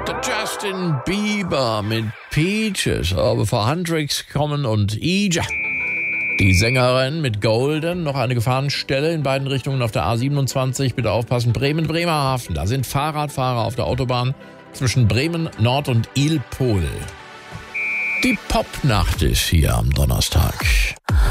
Der Justin Bieber mit Peaches. Aber bevor Hendrix kommen und Ija. Die Sängerin mit Golden, noch eine Gefahrenstelle in beiden Richtungen auf der A27. Bitte aufpassen, Bremen-Bremerhaven. Da sind Fahrradfahrer auf der Autobahn zwischen Bremen Nord und Ilpol. Die Popnacht ist hier am Donnerstag.